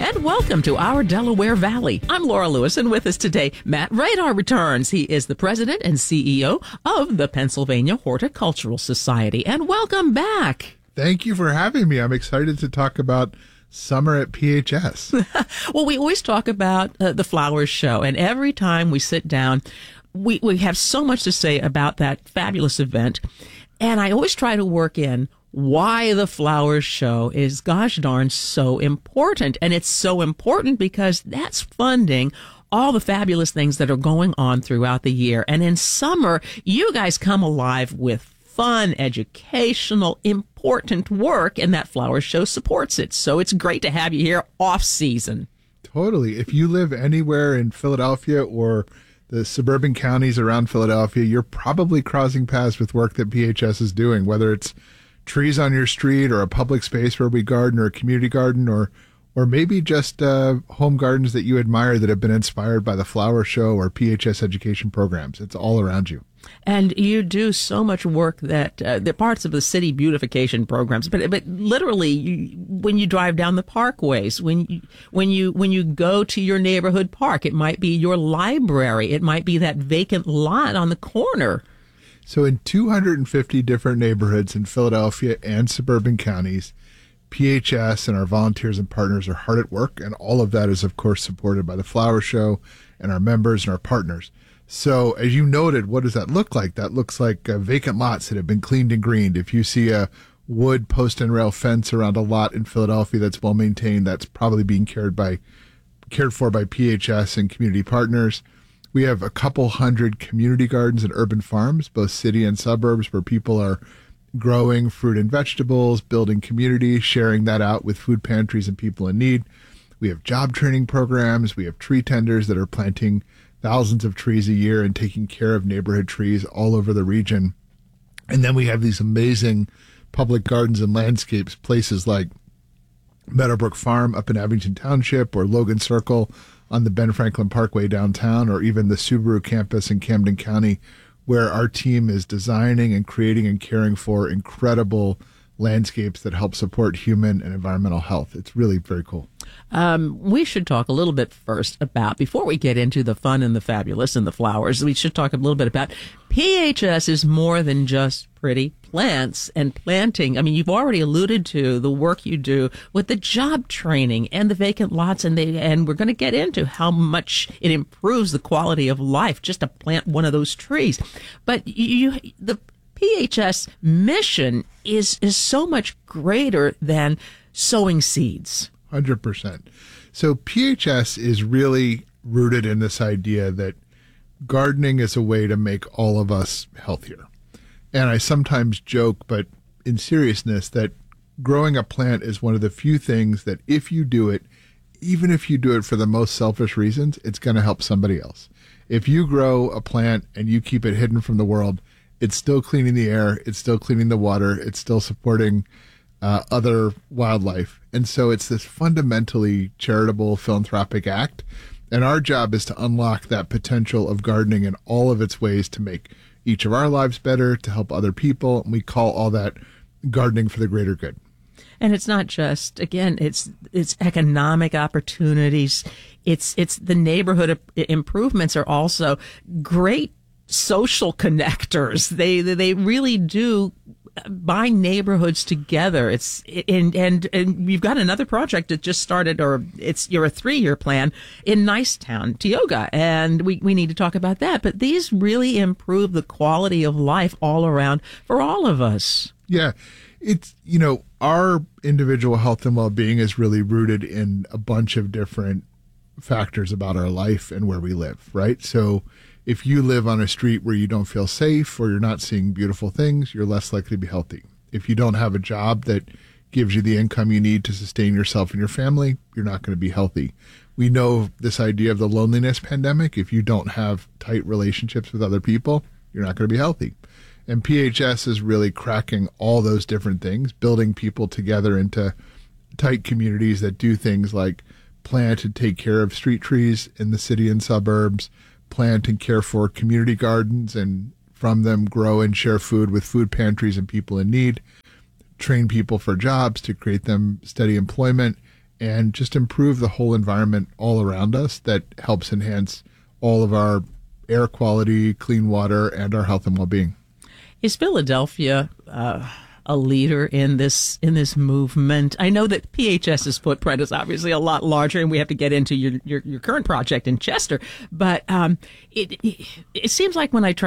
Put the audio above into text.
and welcome to our Delaware Valley. I'm Laura Lewis, and with us today, Matt Radar returns. He is the president and CEO of the Pennsylvania Horticultural Society, and welcome back. Thank you for having me. I'm excited to talk about summer at PHS. Well, we always talk about the flowers show, and every time we sit down, we have so much to say about that fabulous event, and I always try to work in why the flowers show is gosh darn so important. And it's so important because that's funding all the fabulous things that are going on throughout the year. And in summer, you guys come alive with fun, educational, important work, and that flowers show supports it. So it's great to have you here off season. Totally. If you live anywhere in Philadelphia or the suburban counties around Philadelphia, you're probably crossing paths with work that PHS is doing, whether it's trees on your street or a public space where we garden or a community garden or maybe just home gardens that you admire that have been inspired by the flower show or PHS education programs. It's all around you. And you do so much work that the parts of the city beautification programs, but literally when you drive down the parkways, when you go to your neighborhood park, it might be your library, it might be that vacant lot on the corner. So in 250 different neighborhoods in Philadelphia and suburban counties, PHS and our volunteers and partners are hard at work, and all of that is, of course, supported by the Flower Show and our members and our partners. So as you noted, what does that look like? That looks like vacant lots that have been cleaned and greened. If you see a wood post and rail fence around a lot in Philadelphia that's well maintained, that's probably being cared for by PHS and community partners. We have a couple hundred community gardens and urban farms, both city and suburbs, where people are growing fruit and vegetables, building community, sharing that out with food pantries and people in need. We have job training programs. We have tree tenders that are planting thousands of trees a year and taking care of neighborhood trees all over the region. And then we have these amazing public gardens and landscapes, places like Meadowbrook Farm up in Abington Township or Logan Circle on the Ben Franklin Parkway downtown, or even the Subaru campus in Camden County, where our team is designing and creating and caring for incredible landscapes that help support human and environmental health. It's really very cool. We should talk a little bit first about, before we get into the fun and the fabulous and the flowers, we should talk a little bit about PHS is more than just pretty plants and planting. I mean, you've already alluded to the work you do with the job training and the vacant lots, and we're going to get into how much it improves the quality of life just to plant one of those trees. But the PHS mission is so much greater than sowing seeds. 100%. So PHS is really rooted in this idea that gardening is a way to make all of us healthier. And I sometimes joke, but in seriousness, that growing a plant is one of the few things that if you do it, even if you do it for the most selfish reasons, it's going to help somebody else. If you grow a plant and you keep it hidden from the world, it's still cleaning the air, it's still cleaning the water, it's still supporting other wildlife. And so it's this fundamentally charitable philanthropic act. And our job is to unlock that potential of gardening in all of its ways to make each of our lives better, to help other people. And we call all that gardening for the greater good. And it's not just, again, it's economic opportunities. It's the neighborhood improvements are also great social connectors. They really do bind neighborhoods together. And you've got another project that just started, or you're a 3-year plan in Nicetown, Tioga, and we need to talk about that. But these really improve the quality of life all around for all of us. Yeah. It's, our individual health and well-being is really rooted in a bunch of different factors about our life and where we live, right? So if you live on a street where you don't feel safe or you're not seeing beautiful things, you're less likely to be healthy. If you don't have a job that gives you the income you need to sustain yourself and your family, you're not going to be healthy. We know this idea of the loneliness pandemic. If you don't have tight relationships with other people, you're not going to be healthy. And PHS is really cracking all those different things, building people together into tight communities that do things like plant and take care of street trees in the city and suburbs, plant and care for community gardens, and from them grow and share food with food pantries and people in need, train people for jobs to create them steady employment, and just improve the whole environment all around us that helps enhance all of our air quality, clean water, and our health and well-being. Is Philadelphia a leader in this movement? I know that PHS's footprint is obviously a lot larger, and we have to get into your current project in Chester. But it seems like when I try